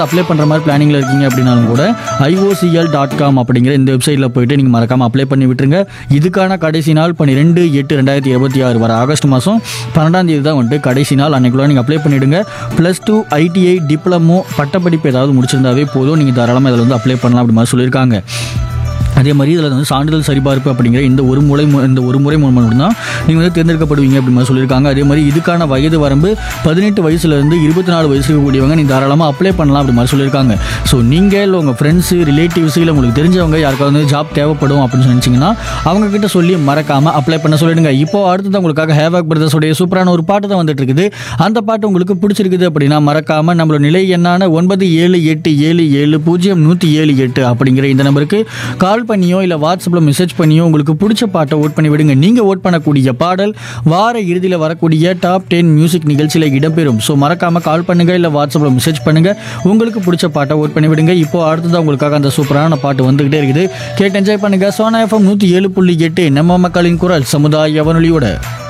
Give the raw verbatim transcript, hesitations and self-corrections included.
Apply பண்ணுற மாதிரி பிளானிங்கில் இருக்கீங்க அப்படின்னாலும் கூட ஐஓசிஎல் டாட் காம் அப்படிங்கிற இந்த வெப்சைட்டில் போயிட்டு நீங்கள் மறக்காமல் அப்ளை பண்ணி விட்டுருங்க. இதுக்கான கடைசி நாள் பன்னிரெண்டு எட்டு ரெண்டாயிரத்தி இருபத்தி ஆறு வர ஆகஸ்ட் மாதம் பன்னெண்டாம் தேதி தான் வந்துட்டு கடைசி நாள். அன்றைக்குள்ள நீங்கள் அப்ளை பண்ணிவிடுங்க. ப்ளஸ் டூ ஐடிஐ டிப்ளமோ பட்டப்படிப்பு ஏதாவது முடிச்சிருந்தாவே போதும், நீங்கள் தாராளமாக இதில் வந்து அப்ளை பண்ணலாம் அப்படி மாதிரி சொல்லியிருக்காங்க. அதே மாதிரி இதில் வந்து சான்றிதழ் சரிபார்ப்பு அப்படிங்கிற இந்த ஒரு முறை இந்த ஒரு முறை மூலம் மட்டும்தான் நீங்கள் வந்து தேர்ந்தெடுக்கப்படுவீங்க அப்படி மாதிரி சொல்லியிருக்காங்க. அதே மாதிரி இதுக்கான வயது வரம்பு பதினெட்டு வயசுலேருந்து இருபத்தி நாலு வயசுக்கு கூடியவங்க நீங்கள் தாராளமாக அப்ளை பண்ணலாம் அப்படி மாதிரி சொல்லியிருக்காங்க. ஸோ நீங்கள் இல்லை உங்கள் ஃப்ரெண்ட்ஸு ரிலேட்டிவ்ஸ் இல்லை உங்களுக்கு தெரிஞ்சவங்க யாருக்காவது வந்து ஜாப் தேவைப்படும் அப்படின்னு நினச்சிங்கன்னா அவங்கக்கிட்ட சொல்லி மறக்காமல் அப்ளை பண்ண சொல்லிடுங்க. இப்போ அடுத்தது உங்களுக்காக ஹேவாக் பிரதர்ஸோடைய சூப்பரான ஒரு பாட்டு தான் வந்துட்டு இருக்குது. அந்த பாட்டு உங்களுக்கு பிடிச்சிருக்குது அப்படின்னா மறக்காமல் நம்மளோட நிலை என்னான ஒன்பது ஏழு எட்டு ஏழு ஏழு பூஜ்ஜியம் நூற்றி ஏழு எட்டு அப்படிங்கிற இந்த நம்பருக்கு கால் பண்ணியோ இல்லை வாட்ஸ்அப்பில் மெசேஜ் பண்ணியோ உங்களுக்கு பிடிச்ச பாட்டை ஓட் பண்ணி விடுங்க. நீங்கள் ஓட் பண்ணக்கூடிய பாடல் வார இறுதியில் வரக்கூடிய டாப் டென் மியூசிக் நிகழ்ச்சியில் இடம்பெறும். ஸோ மறக்காமல் கால் பண்ணுங்கள் இல்லை வாட்ஸ்அப்பில் மெசேஜ் பண்ணுங்கள், உங்களுக்கு பிடிச்ச பாட்டை ஓட் பண்ணி விடுங்க. இப்போ அடுத்ததான் உங்களுக்காக அந்த சூப்பரான பாட்டு வந்துகிட்டே இருக்குது. கேட்டு என்ஜாய் பண்ணுங்கள். சோனா எஃப்எம் நூற்றி ஏழு புள்ளி எட்டு நம்ம மக்களின் குரல் சமுதாய வானொலியோட.